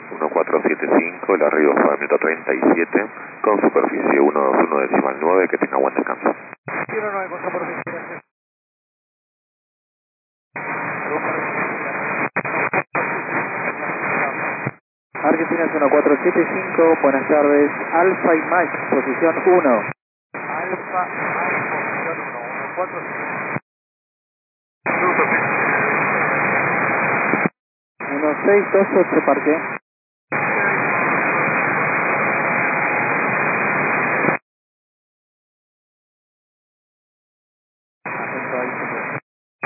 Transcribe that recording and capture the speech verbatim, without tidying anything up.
uno cuatro siete cinco, el arribo fue al minuto treinta y siete, con superficie ciento veintiuno decimal nueve, que tenga buen descanso. ciento nueve con superficie, gracias. Argentina uno cuatro siete cinco, buenas tardes, Alfa y Mike, posición uno. Alfa, Mike, posición uno, uno cuatro uno seis dos ocho, parque.